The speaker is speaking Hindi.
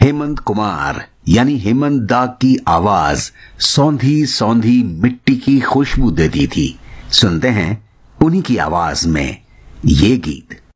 हेमंत कुमार यानी हेमंत दा की आवाज सौंधी सौंधी मिट्टी की खुशबू देती थी। सुनते हैं उन्हीं की आवाज में ये गीत।